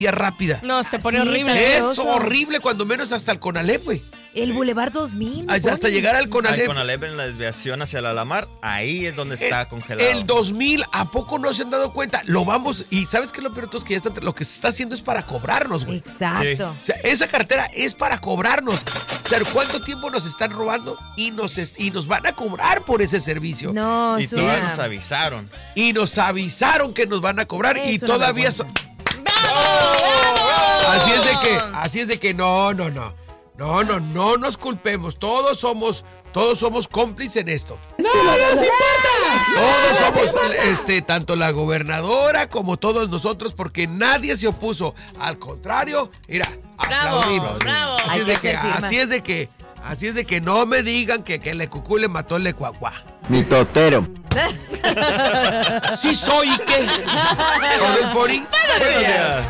rápida. No, se pone Sí, horrible. Es horrible, cuando menos hasta el Conalep, güey. El Boulevard 2000. Hasta llegar al Al Conalep. Conalep en la desviación hacia la Alamar, ahí es donde está congelado. El 2000, ¿a poco no se han dado cuenta? Lo vamos, y ¿sabes qué es lo peor de todo? Es que ya lo que se está haciendo es para cobrarnos, güey. Exacto. O sea, esa cartera es para cobrarnos. Pero ¿cuánto tiempo nos están robando? Y nos van a cobrar por ese servicio. No, Y es todavía una- nos avisaron. Y nos avisaron que nos van a cobrar y Es una todavía... vergüenza. Así es de que no nos culpemos. Todos somos cómplices en esto. Todos somos, tanto la gobernadora como todos nosotros, porque nadie se opuso. Al contrario, mira, aplaudimos. bravo. Así Hay es que de que, ser firmes. así es de que no me digan que el Cucú le mató el Lecuacuá. Mi totero. Sí soy, ¿y qué? ¿Con el Pori? Buenos días.